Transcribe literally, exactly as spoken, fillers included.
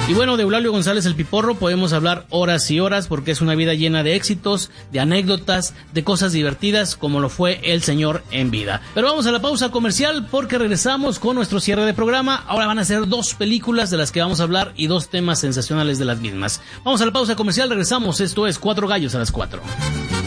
Y bueno, de Eulalio González el Piporro podemos hablar horas y horas porque es una vida llena de éxitos, de anécdotas, de cosas divertidas como lo fue el señor en vida. Pero vamos a la pausa comercial porque regresamos con nuestro cierre de programa. Ahora van a ser dos películas de las que vamos a hablar y dos temas sensacionales de las mismas. Vamos a la pausa comercial, regresamos. Esto es Cuatro Gallos a las Cuatro.